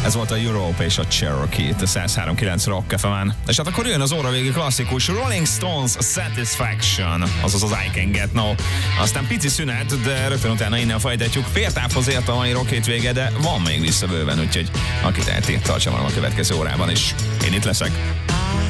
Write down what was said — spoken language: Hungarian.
Ez volt a Europe és a Cherokee itt a 103.9 Rock FM-en. És hát akkor jön az óravégi klasszikus Rolling Stones Satisfaction, azaz az I Can Get No. Aztán pici szünet, de rögtön utána innen folytatjuk. Féltávhoz ért a mai rock hétvége, de van még vissza bőven, úgyhogy aki teheti, tartsa velem a következő órában is. Én itt leszek.